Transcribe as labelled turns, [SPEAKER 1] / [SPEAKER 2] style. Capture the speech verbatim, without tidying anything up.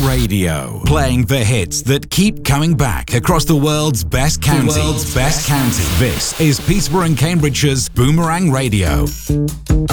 [SPEAKER 1] Radio, playing the hits that keep coming back across the world's best county. The world's best county. This is Peterborough and Cambridgeshire's Boomerang Radio.